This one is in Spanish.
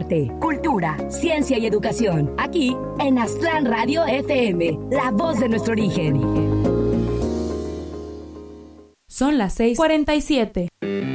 arte, cultura, ciencia y educación. Aquí en Aztlán Radio FM, la voz de nuestro origen. Son las 6:47.